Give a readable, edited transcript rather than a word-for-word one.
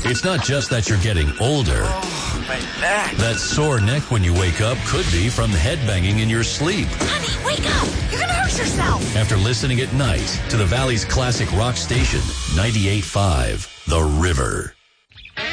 It's not just that you're getting older. Oh, my neck. That sore neck when you wake up could be from headbanging in your sleep. Honey, wake up! You're gonna hurt yourself! After listening at night to the Valley's classic rock station, 98.5, The River.